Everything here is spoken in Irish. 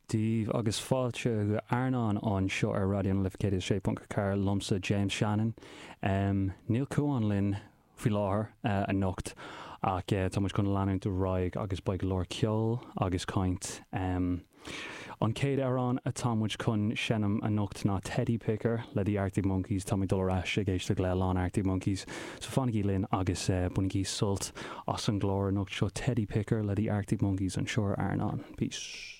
Díomh agus fáilte go airnán an seo ar radio'n Lificéad sé punca car lomsa James Shannon. Níl cuaán linn fi láthair a nocht ach tá muid chun leanúint do raig agus baig lór ceol agus caint. An céad arán a támuid chun senam a nocht ná Teddy Picker le the Arctic Monkeys tá muid dul ras a géiste le lán Arctic Monkeys. So fannig linn agus bunig í sult as an glór nocht seo Teddy Picker le the Arctic Monkeys an seo airnán. Peace.